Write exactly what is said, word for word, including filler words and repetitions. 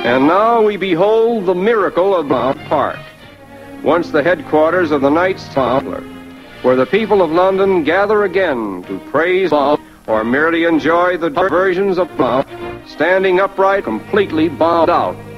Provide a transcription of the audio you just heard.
And now we behold the miracle of Bow Park, once the headquarters of the Knights Templar, where the people of London gather again to praise Bow or merely enjoy the diversions of Bow, standing upright, completely bowed out